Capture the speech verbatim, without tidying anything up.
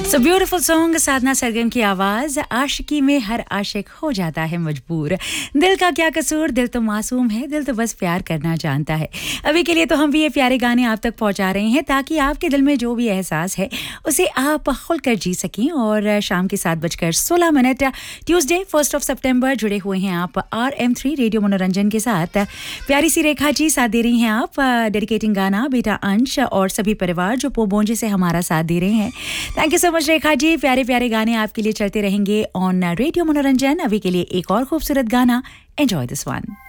So beautiful song, Sadhana Sargam की आवाज। आशिकी में हर आशिक हो जाता है मजबूर, दिल का क्या कसूर, दिल तो मासूम है, दिल तो बस प्यार करना जानता है। अभी के लिए तो हम भी ये प्यारे गाने आप तक पहुंचा रहे हैं ताकि आपके दिल में जो भी एहसास है उसे आप खुलकर जी सकें। और शाम के सात बजकर सोलह मिनट ट्यूसडे फर्स्ट ऑफ सितंबर जुड़े हुए हैं आप आर एम थ्री रेडियो मनोरंजन के साथ। प्यारी सी रेखा जी साथ दे रही हैं आप, डेडिकेटिंग गाना बेटा अंश और सभी परिवार जो पोबोंजे से हमारा साथ दे रहे हैं। Thank you so much Rekha ji. प्यारे प्यारे गाने आपके लिए चलते रहेंगे ऑन रेडियो मनोरंजन। अभी के लिए एक और खूबसूरत गाना, एंजॉय दिस वन।